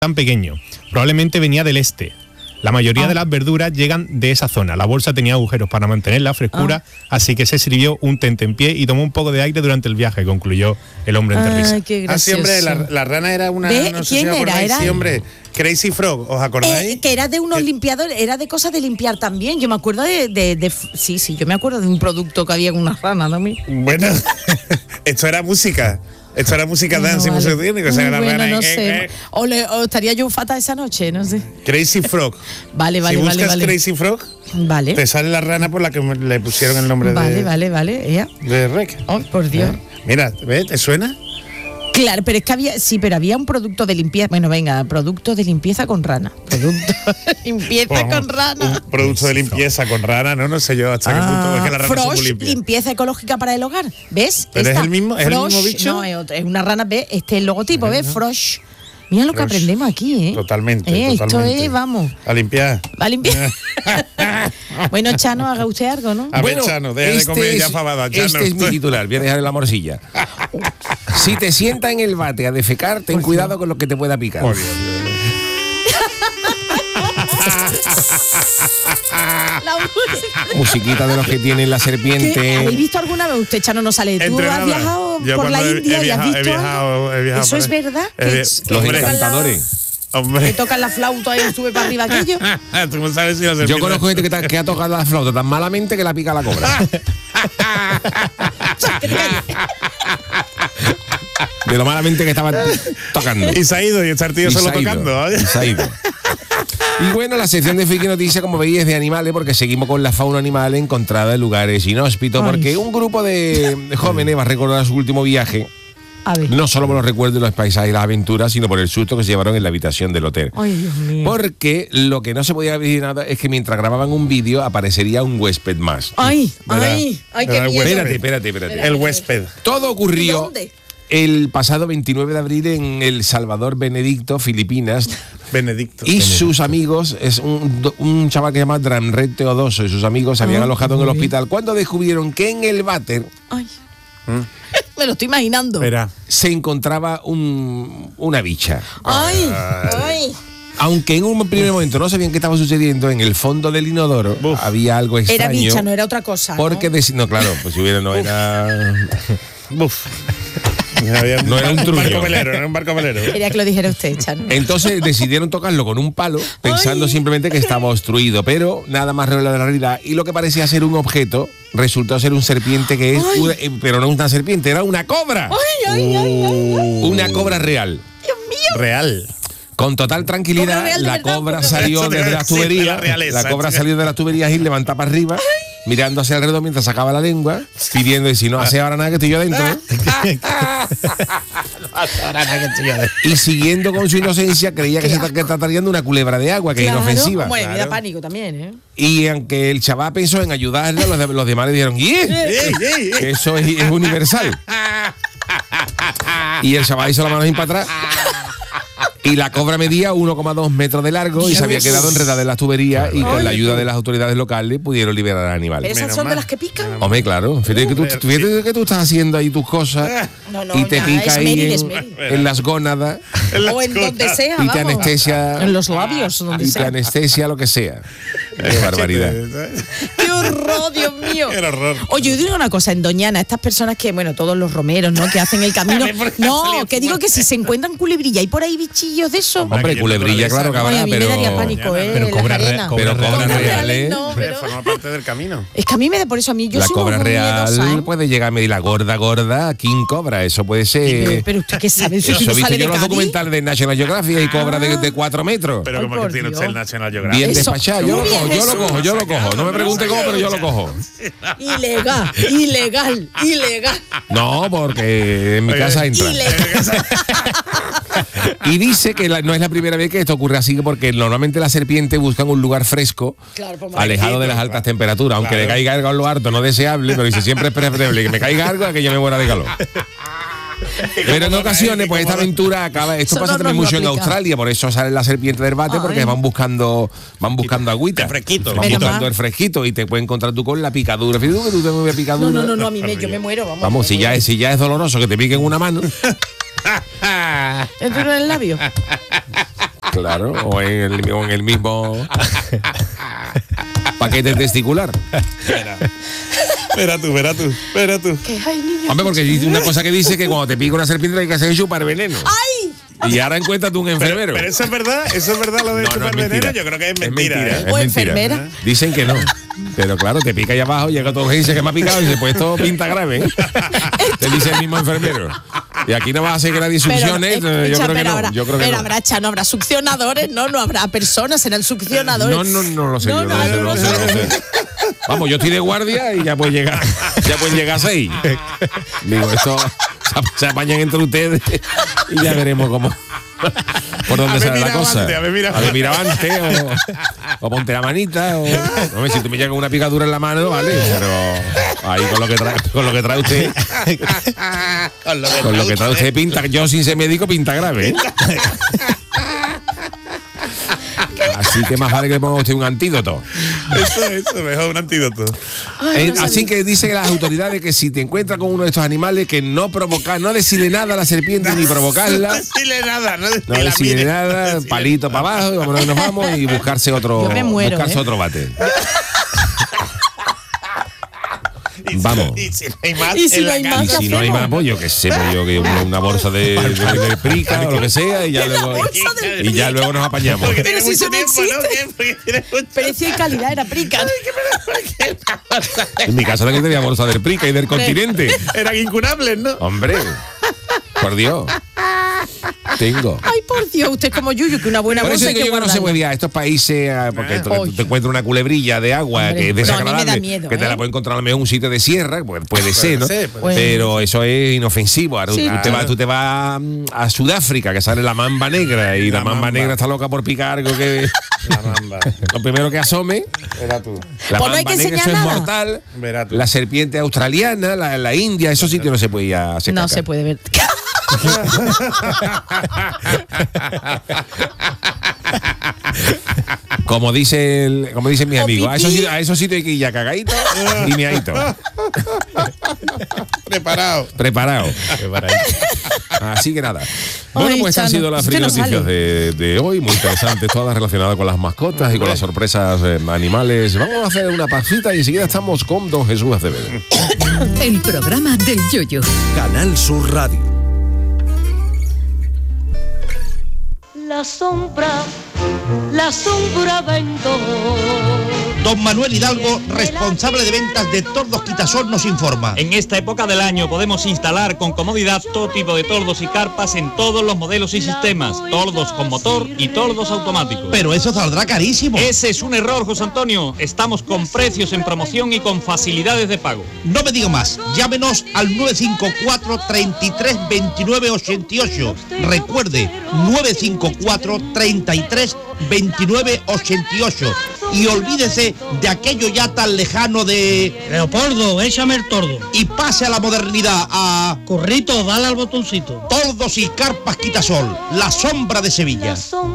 tan pequeño. Probablemente venía del este. La mayoría de las verduras llegan de esa zona. La bolsa tenía agujeros para mantener la frescura, así que se sirvió un tentempié y tomó un poco de aire durante el viaje, concluyó el hombre entre risas. Sí, hombre, la rana era una... No sé ¿Quién si era? Sí, hombre, Crazy Frog, ¿os acordáis? Que era de unos limpiadores, era de cosas de limpiar también. Yo me acuerdo sí, yo me acuerdo de un producto que había con unas ranas también. Bueno, esto era música. Esto era música dance y música técnica. O sea, la rana, no sé. O estaría yo fatal esa noche, no sé. Crazy Frog. Vale. Si buscas Crazy Frog, te sale la rana por la que le pusieron el nombre Vale. de Rec. Oh, por Dios. Mira, ¿ves? ¿Te suena? Claro, pero es que había un producto de limpieza. Bueno, venga, producto de limpieza con rana. Producto de limpieza con rana. Un producto de limpieza con rana, no sé yo hasta qué punto es que la rana es muy limpia. Limpieza ecológica para el hogar, ¿ves? Pero es el mismo bicho. No, es una rana, ¿ves? Este es el logotipo, ¿ves? Frosh. Mira lo que aprendemos aquí, ¿eh? Totalmente. Esto es, vamos. A limpiar. Bueno, Chano, haga usted algo, ¿no? A ver, Chano, deja de comer ya fabada, Chano. Este es mi titular, voy a dejar en la morcilla. Si te sientas en el bate a defecar, ten cuidado con lo que te pueda picar. Oh, Dios. La musiquita de los que tienen la serpiente. ¿Habéis visto alguna vez? Usted, Chano, no sale. ¿Tú has viajado por la India y has visto? He viajado. ¿Eso es verdad? Los encantadores. Hombre. Que tocan la flauta y sube para arriba aquello. Tú no sabes si yo conozco gente que ha tocado la flauta tan malamente que la pica la cobra. De lo malamente que estaba tocando. Y se ha ido, y está el tío solo tocando. Y se ha ido. Y bueno, la sección de Friki Noticias, como veis, es de animales, porque seguimos con la fauna animal encontrada en lugares inhóspitos, porque un grupo de jóvenes va a recordar su último viaje. No solo por los recuerdos, los paisajes y las aventuras, sino por el susto que se llevaron en la habitación del hotel. Ay, Dios mío. Porque lo que no se podía decir nada es que mientras grababan un vídeo aparecería un huésped más. Qué miedo. Espérate. El huésped. Todo ocurrió ¿Dónde? el pasado 29 de abril en El Salvador, Benedicto, Filipinas. Benedicto. Y sus amigos, es un chaval que se llama Dramret Teodoso, y sus amigos se habían alojado en el hospital cuando descubrieron que en el váter... Me lo estoy imaginando. Espera. Se encontraba una bicha. Ay. Aunque en un primer momento no sabían qué estaba sucediendo, en el fondo del inodoro había algo extraño. Era bicha, no era otra cosa. Porque no, claro, pues si hubiera, no era. No era un trullo. Era un barco velero. Quería que lo dijera usted, Chano. Entonces decidieron tocarlo con un palo, pensando simplemente que estaba obstruido, pero nada más real de la realidad. Y lo que parecía ser un objeto resultó ser un serpiente que es, pero no una serpiente, era una cobra. Una cobra real. Dios mío. Real. Con total tranquilidad, la cobra salió desde las tuberías. La cobra salió de las tuberías y levantaba para arriba, mirando hacia alrededor mientras sacaba la lengua, pidiendo, y si no hace ahora nada que estoy yo adentro. Y siguiendo con su inocencia, creía que se trataría de una culebra de agua, que es inofensiva. Bueno, me da pánico también, ¿eh? Y aunque el chaval pensó en ayudarle, los demás le dijeron, que eso es universal. Y el chaval hizo la mano para atrás. Y la cobra medía 1,2 metros de largo y se había quedado enredada en las tuberías, y con la ayuda de las autoridades locales pudieron liberar al animal. ¿Pero esas son de las que pican? Hombre, claro. Fíjate que tú estás haciendo ahí tus cosas y te pica ahí en las gónadas. O en donde sea, y te anestesia. En los labios, donde sea. Y te anestesia lo que sea. Qué barbaridad. ¡Qué horror, Dios mío! ¡Qué horror! Oye, yo digo una cosa, en Doñana, estas personas que, bueno, todos los romeros, ¿no?, que hacen el camino. No, que digo que si se encuentran culebrilla y por ahí bichillos de eso. Hombre, culebrilla, claro que habrá, a mí me daría pánico, pero cobra reales, no, pero forma parte del camino. Es que a mí me da por eso, a mí yo la soy cobra muy real miedosa, ¿eh? puede llegar a medir la gorda, King Cobra, eso puede ser. Pero usted qué sabe, eso he no visto sale yo de los Cádiz. documentales de National Geographic y cobra de 4 metros. Pero como que tiene usted el National Geographic. Bien Eso, despachado, yo lo cojo. No me pregunte cómo, pero yo lo cojo. Ilegal. No, porque en mi casa entra. Y dice que no es la primera vez que esto ocurre así, porque normalmente las serpientes buscan un lugar fresco, alejado de las altas temperaturas, aunque le caiga algo a lo harto no deseable, pero dice siempre es preferible que me caiga algo a que yo me muera de calor. Pero en ocasiones, pues esta aventura acaba. Esto pasa también mucho en Australia, por eso salen las serpientes del bate, porque van buscando agüita. El fresquito. Van buscando el fresquito y te puedes encontrar tú con la picadura. Fíjate tú que tú tengas picadura. No, a mí yo me muero, vamos. Vamos, si ya es doloroso que te piquen una mano. ¿Dentro del labio? Claro, o en el mismo paquete testicular. Espera tú. Hombre, porque dice una cosa que dice que cuando te pica una serpiente hay que hacer chupar veneno. ¡Ay! Y ahora encuentras tú un enfermero. Pero eso es verdad lo de chupar veneno, yo creo que es mentira. Es O mentira. enfermera. Dicen que no. Pero claro, te pica ahí abajo, llega todo urgencia que me ha picado y dice, pues esto pinta grave, ¿eh? Te dice el mismo enfermero. Y aquí no vas a hacer que nadie succione, yo creo que no. Pero habrá succionadores, no habrá personas, serán succionadores. No lo sé. Yo no sé. Vamos, yo estoy de guardia y ya pueden llegar a 6. Digo, esto se apañan entre ustedes y ya veremos cómo. Por dónde sale la cosa. A ver, mira antes o ponte la manita o si tú me llegas una picadura en la mano, vale, pero ahí con lo que trae usted con lo que trae usted pinta, yo sin ser médico pinta grave, ¿eh? Así que más vale que le ponga usted un antídoto. Eso, mejor un antídoto. Así que dicen las autoridades que si te encuentras con uno de estos animales, que no decirle nada a la serpiente ni provocarla. No decirle nada, palito para abajo, y vámonos, nos vamos y buscarse otro bate. Vamos. Y si no hay más, ¿Y si no hay más? Y si no hay más, pues yo qué sé, que una bolsa de prica o lo que sea y ya luego nos apañamos. Pero si eso no existe. Precio y calidad era prica. En mi casa también tenía bolsa del prica y del continente. Eran incunables, ¿no? Hombre, por Dios. Tengo. Ay, por Dios, usted como Yuyu, que una buena por eso bolsa digo yo que no se puede ir a estos países porque te encuentras una culebrilla de agua, hombre, que es desagradable, no, a mí me da miedo, que te la puede encontrar a lo mejor en un sitio de sierra, puede ser, ¿no? Puede. Pero eso es inofensivo. Ahora, sí, tú te vas a Sudáfrica, que sale la mamba negra, y la mamba negra está loca por picar algo que... La mamba. Lo primero que asome... Era tú. La pues mamba negra, eso es mortal. La serpiente australiana, la India, esos sitios no se puede ir a hacer No caca. se puede ver. Como dicen mis amigos, a esos sitios hay que ir ya cagadito y miadito. Preparado. Así que nada. Bueno, pues han sido las friki noticias de hoy, muy interesantes, todas relacionadas con las mascotas y con las sorpresas animales. Vamos a hacer una pasita y enseguida estamos con don Jesús Acevedo. El programa del Yoyo. Canal Sur Radio. La sombra vendo. Don Manuel Hidalgo, responsable de ventas de Tordos Quitasol, nos informa. En esta época del año podemos instalar con comodidad todo tipo de tordos y carpas en todos los modelos y sistemas, tordos con motor y tordos automáticos. Pero eso saldrá carísimo. Ese es un error, José Antonio. Estamos con precios en promoción y con facilidades de pago. No me diga más, llámenos al 954 33 29 88. Recuerde, 954 33 29 88. Y olvídese de aquello ya tan lejano de... Leopoldo, échame el tordo. Y pase a la modernidad, a... Corrito, dale al botoncito. Tordos y carpas Quitasol, la sombra de Sevilla.